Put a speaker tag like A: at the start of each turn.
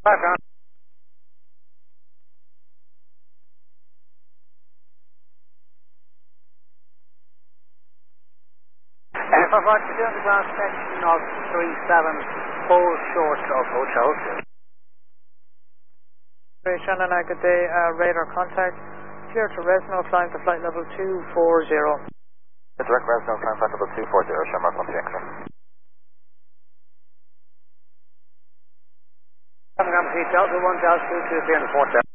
A: Background. For what you're doing the ground section of 37, hold short of Hotel 2.
B: Shannon, good day, radar contact. Clear to Resno, flying to flight level 240.
C: Direct Resno, flying flight level 240, Shamrock 1 X-ray.
A: 7 Delta 1 Delta 2 to appear in the port there.